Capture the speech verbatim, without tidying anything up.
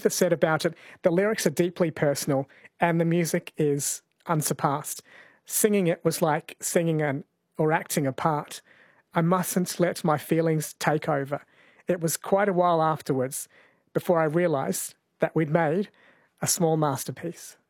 Keith said about it, the lyrics are deeply personal and the music is unsurpassed. Singing it was like singing an or acting a part. I mustn't let my feelings take over. It was quite a while afterwards before I realised that we'd made a small masterpiece.